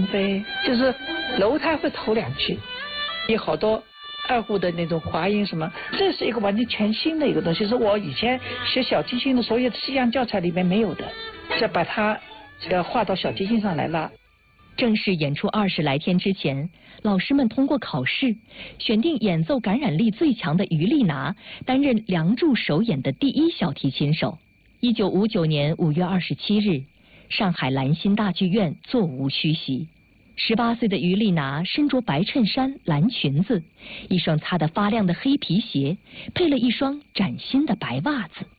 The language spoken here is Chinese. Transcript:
呗，就是楼他会头2句，有好多二胡的那种滑音什么，这是一个完全全新的一个东西，是我以前学小提琴的所有西洋教材里面没有的，要把它画到小提琴上来拉。 正式演出20来天之前，老师们通过考试选定演奏感染力最强的于丽娜担任《梁祝》首演的第1小提琴手。1959年5月27日，上海兰心大剧院座无虚席。18岁的于丽娜身着白衬衫、蓝裙子，一双擦得发亮的黑皮鞋，配了一双崭新的白袜子。